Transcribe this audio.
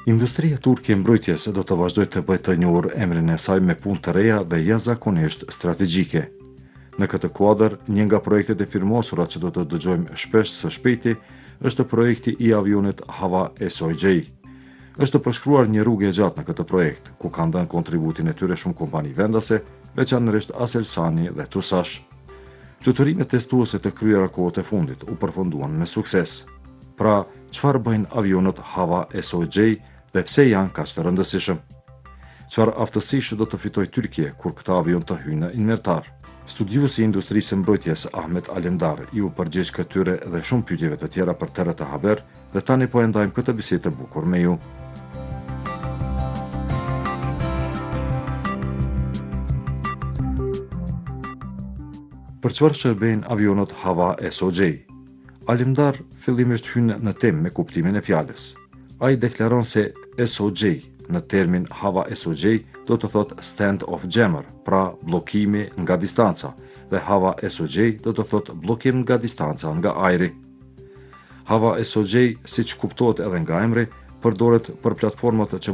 Industria turke e mbrojtjes do të vazhdojë të bëjë të njohur emrin e saj me punë të reja dhe jashtëzakonisht strategjike. Në këtë kuadër, një nga projektet e firmosura që do të dëgjojmë shpesh së shpejti është projekti i avionit Hava SOJ. Është përshkruar një rrugë e gjatë në këtë projekt, ku kanë dhënë kontributin e tyre shumë kompani vendase, veçanërisht Aselsani dhe Tusash. Fluturime testuese të kryera kohët e fundit u përfunduan me sukses. Pra, çfarë bëjnë avionët Hava SOJ dhe pse janë kaq të rëndësishëm? Çfarë aftësish do të fitojë Tyrkia kur këtë avion të hyjë në inventar? Studiuesi i industrisë së mbrojtjes Ahmet Alemdar ju përgjigj këtyre dhe shumë pyetjeve të tjera për Terra të Haber dhe tani po e ndajmë këtë bisedë të bukur me ju. Për çfarë shërbejnë avionët Hava SOJ? Alemdar fillimisht hyn në temë me kuptimin e fjalës. Ai deklaron se SOJ në termin Hava SOJ do të thot stand of jammer, pra bllokimi nga distanca, dhe Hava SOJ do të thot bllokim nga distanca nga ajri. Hava SOJ, siç kuptohet edhe nga emri, përdoret për platformat që